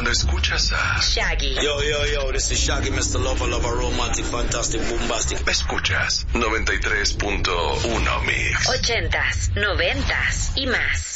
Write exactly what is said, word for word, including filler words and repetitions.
cuando escuchas a Shaggy. Yo, yo, yo, this is Shaggy, mister Lover, Lover, Romantic, Fantastic, Bombastic. Escuchas noventa y tres punto uno Mix. Ochentas, noventas y más.